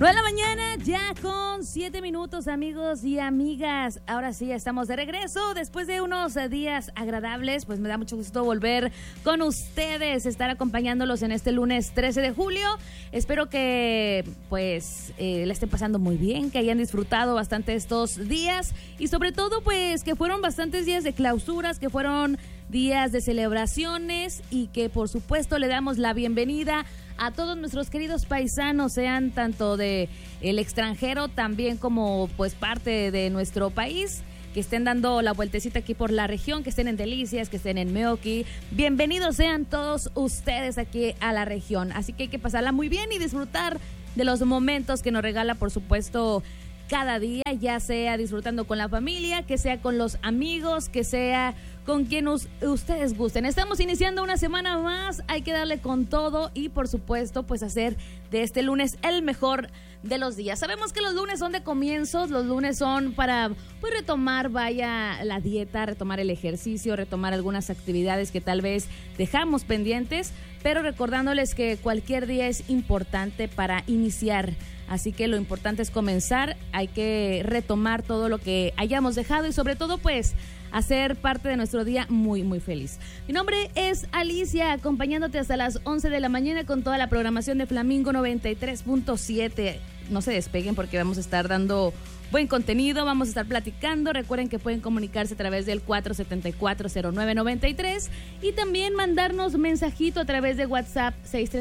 9 de la mañana, ya con 7 minutos, amigos y amigas. Ahora sí, estamos de regreso. Después de unos días agradables, pues me da mucho gusto volver con ustedes, estar acompañándolos en este lunes 13 de julio. Espero que, pues, le estén pasando muy bien, que hayan disfrutado bastante estos días y sobre todo, pues, que fueron bastantes días de clausuras, que fueron días de celebraciones y que, por supuesto, le damos la bienvenida a todos nuestros queridos paisanos, sean tanto de el extranjero también como pues parte de nuestro país, que estén dando la vueltecita aquí por la región, que estén en Delicias, que estén en Meoqui. Bienvenidos sean todos ustedes aquí a la región. Así que hay que pasarla muy bien y disfrutar de los momentos que nos regala, por supuesto, cada día, ya sea disfrutando con la familia, que sea con los amigos, que sea con quien ustedes gusten. Estamos iniciando una semana más, hay que darle con todo y por supuesto pues hacer de este lunes el mejor de los días. Sabemos que los lunes son de comienzos, los lunes son para pues retomar la dieta, retomar el ejercicio, retomar algunas actividades que tal vez dejamos pendientes, pero recordándoles que cualquier día es importante para iniciar. Así que lo importante es comenzar, hay que retomar todo lo que hayamos dejado y sobre todo pues hacer parte de nuestro día muy, muy feliz. Mi nombre es Alicia, acompañándote hasta las 11 de la mañana con toda la programación de Flamingo 93.7. No se despeguen porque vamos a estar dando buen contenido, vamos a estar platicando. Recuerden que pueden comunicarse a través del 474-0993 y también mandarnos mensajito a través de WhatsApp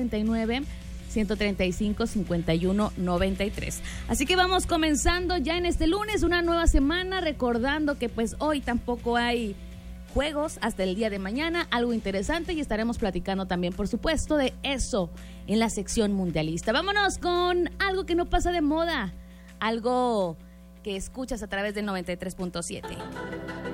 639-135-5193. Así que vamos comenzando ya en este lunes, una nueva semana, recordando que pues hoy tampoco hay juegos hasta el día de mañana, algo interesante y estaremos platicando también, por supuesto, de eso en la sección mundialista. Vámonos con algo que no pasa de moda, algo que escuchas a través del 93.7.